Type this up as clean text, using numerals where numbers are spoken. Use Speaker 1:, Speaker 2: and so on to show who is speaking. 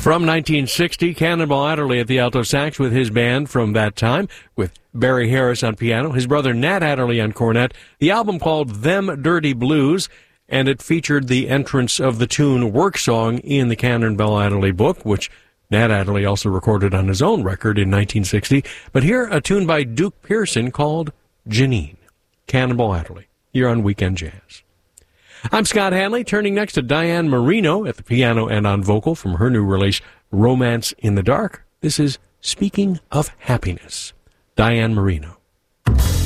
Speaker 1: From 1960, Cannonball Adderley at the alto sax with his band from that time, with Barry Harris on piano, his brother Nat Adderley on cornet. The album called Them Dirty Blues, and it featured the entrance of the tune Work Song in the Cannonball Adderley book, which Nat Adderley also recorded on his own record in 1960. But here, a tune by Duke Pearson called Janine. Cannonball Adderley, you're on Weekend Jazz. I'm Scott Hanley, turning next to Diane Marino at the piano and on vocal from her new release, Romance in the Dark. This is Speaking of Happiness. Diane Marino.